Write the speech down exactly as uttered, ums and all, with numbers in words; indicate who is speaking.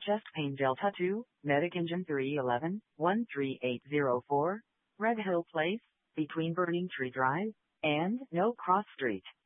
Speaker 1: Chest Pain Delta two, Medic Engine three eleven, one three eight zero four, Red Hill Place, between Burning Tree Drive and No Cross Street.